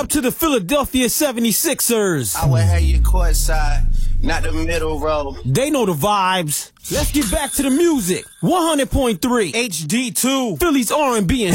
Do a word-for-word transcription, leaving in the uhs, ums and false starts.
up to the Philadelphia seventy-sixers. I would have you courtside, not the middle row. They know the vibes. Let's get back to the music. one hundred point three H D two, Philly's R and B and